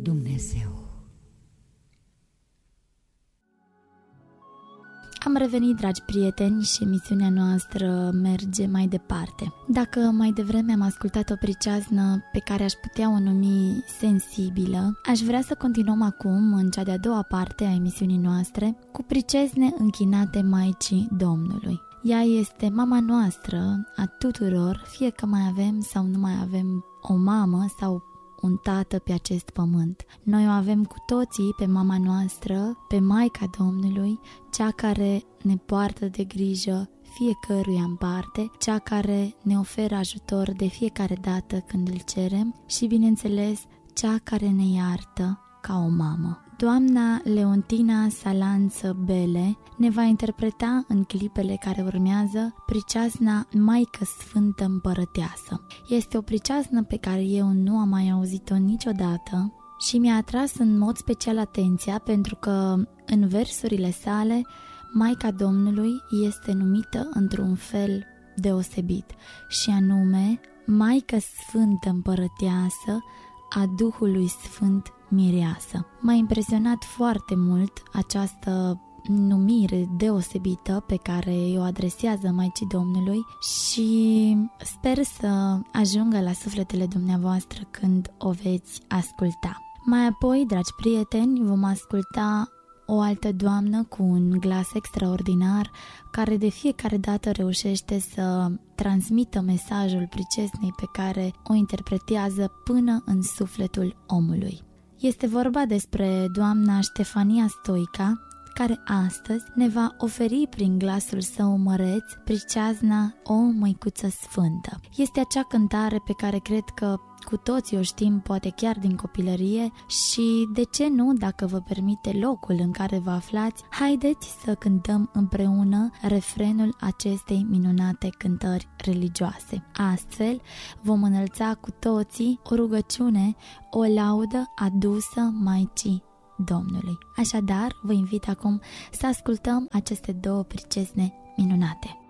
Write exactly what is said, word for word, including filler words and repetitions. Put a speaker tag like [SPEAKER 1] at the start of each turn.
[SPEAKER 1] Dumnezeu.
[SPEAKER 2] Am revenit, dragi prieteni, și emisiunea noastră merge mai departe. Dacă mai devreme am ascultat o priceaznă pe care aș putea o numi sensibilă, aș vrea să continuăm acum, în cea de-a doua parte a emisiunii noastre, cu pricezne închinate Maicii Domnului. Ea este mama noastră, a tuturor, fie că mai avem sau nu mai avem o mamă sau un tată pe acest pământ. Noi o avem cu toții pe mama noastră, pe Maica Domnului, cea care ne poartă de grijă fiecăruia în parte, cea care ne oferă ajutor de fiecare dată când îl cerem și, bineînțeles, cea care ne iartă ca o mamă. Doamna Leontina Salanță Bele ne va interpreta în clipele care urmează priceazna Maică Sfântă Împărăteasă. Este o priceaznă pe care eu nu am mai auzit-o niciodată și mi-a atras în mod special atenția pentru că în versurile sale Maica Domnului este numită într-un fel deosebit și anume Maică Sfântă Împărăteasă a Duhului Sfânt Mireasă. M-a impresionat foarte mult această numire deosebită pe care o adresează Maicii Domnului și sper să ajungă la sufletele dumneavoastră când o veți asculta. Mai apoi, dragi prieteni, vom asculta o altă doamnă cu un glas extraordinar care de fiecare dată reușește să transmită mesajul pricesnei pe care o interpretează până în sufletul omului. Este vorba despre doamna Ștefania Stoica, care astăzi ne va oferi prin glasul său măreț priceazna O Măicuță Sfântă. Este acea cântare pe care cred că cu toții o știm, poate chiar din copilărie, și de ce nu, dacă vă permite locul în care vă aflați, haideți să cântăm împreună refrenul acestei minunate cântări religioase. Astfel vom înălța cu toții o rugăciune, o laudă adusă Maicii Domnului. Așadar, vă invit acum să ascultăm aceste două pricesne minunate.